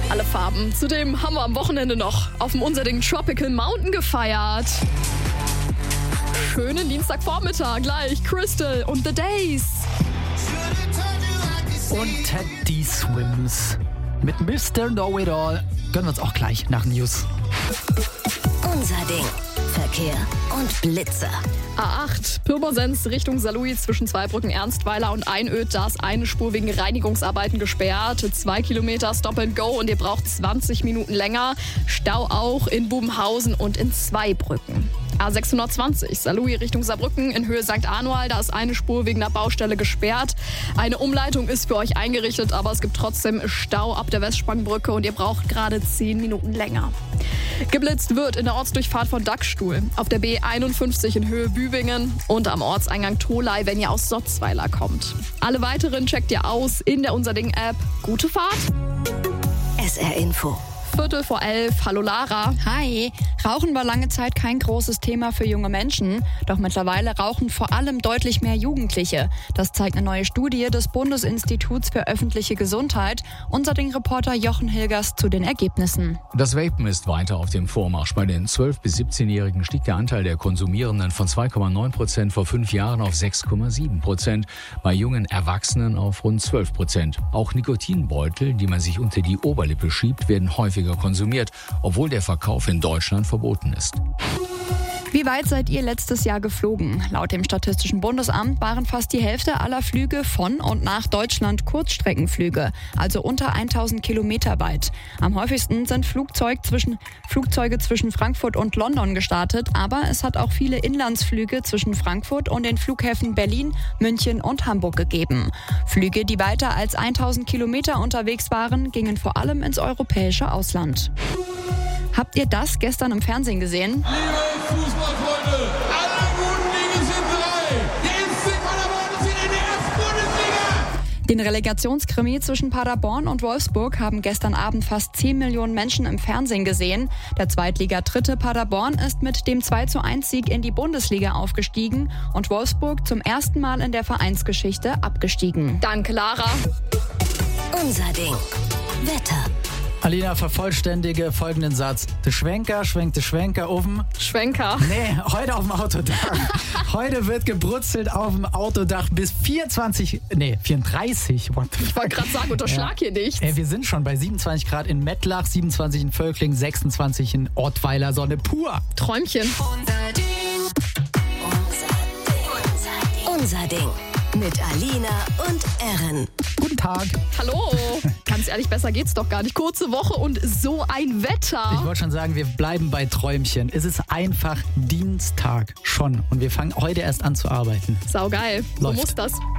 Alle Farben. Zudem haben wir am Wochenende noch auf dem Unserding Tropical Mountain gefeiert. Schönen Dienstagvormittag gleich. Crystal und The Days. Und Teddy Swims mit Mr. Know-It-All gönnen wir uns auch gleich nach News. Unser Ding. Verkehr und Blitzer. A8, Pirmasens Richtung Saarlouis zwischen Zweibrücken, Ernstweiler und Einöd. Da ist eine Spur wegen Reinigungsarbeiten gesperrt. 2 Kilometer Stop and Go und ihr braucht 20 Minuten länger. Stau auch in Bubenhausen und in Zweibrücken. A620, Saarlouis Richtung Saarbrücken in Höhe St. Anual. Da ist eine Spur wegen einer Baustelle gesperrt. Eine Umleitung ist für euch eingerichtet, aber es gibt trotzdem Stau ab der Westsprangbrücke und ihr braucht gerade 10 Minuten länger. Geblitzt wird in der Ortsdurchfahrt von Dachstuhl, auf der B51 in Höhe Bübingen und am Ortseingang Tholey, wenn ihr aus Sotzweiler kommt. Alle weiteren checkt ihr aus in der Unserding-App. Gute Fahrt! SR Info. 11:15. Hallo Lara. Hi. Rauchen war lange Zeit kein großes Thema für junge Menschen. Doch mittlerweile rauchen vor allem deutlich mehr Jugendliche. Das zeigt eine neue Studie des Bundesinstituts für öffentliche Gesundheit. Unser Ding-Reporter Jochen Hilgers zu den Ergebnissen. Das Vapen ist weiter auf dem Vormarsch. Bei den 12- bis 17-Jährigen stieg der Anteil der Konsumierenden von 2,9% vor 5 Jahren auf 6,7%. Bei jungen Erwachsenen auf rund 12%. Auch Nikotinbeutel, die man sich unter die Oberlippe schiebt, werden häufiger konsumiert, obwohl der Verkauf in Deutschland verboten ist. Wie weit seid ihr letztes Jahr geflogen? Laut dem Statistischen Bundesamt waren fast die Hälfte aller Flüge von und nach Deutschland Kurzstreckenflüge, also unter 1000 Kilometer weit. Am häufigsten sind Flugzeuge zwischen Frankfurt und London gestartet, aber es hat auch viele Inlandsflüge zwischen Frankfurt und den Flughäfen Berlin, München und Hamburg gegeben. Flüge, die weiter als 1000 Kilometer unterwegs waren, gingen vor allem ins europäische Ausland. Habt ihr das gestern im Fernsehen gesehen? Liebe Fußballfreunde, alle guten Dinge sind drei. Der SC Paderborn ist in der ersten Bundesliga. Den Relegationskrimi zwischen Paderborn und Wolfsburg haben gestern Abend fast 10 Millionen Menschen im Fernsehen gesehen. Der Zweitliga-Dritte Paderborn ist mit dem 2:1-Sieg in die Bundesliga aufgestiegen und Wolfsburg zum ersten Mal in der Vereinsgeschichte abgestiegen. Danke Lara. Unser Ding. Wetter. Alina, vervollständige folgenden Satz. Der Schwenker schwenkt der Schwenker auf dem... Schwenker. Nee, heute auf dem Autodach. Heute wird gebrutzelt auf dem Autodach bis 34... What the Ich wollte gerade sagen, unterschlag hier nichts. Wir sind schon bei 27 Grad in Mettlach, 27 in Völkling, 26 in Ortweiler. Sonne pur. Träumchen. Unser Ding. Mit Alina und Erin. Guten Tag. Hallo. Ganz ehrlich, besser geht's doch gar nicht. Kurze Woche und so ein Wetter. Ich wollte schon sagen, wir bleiben bei Träumchen. Es ist einfach Dienstag schon und wir fangen heute erst an zu arbeiten. Saugeil. So Läuft. muss das.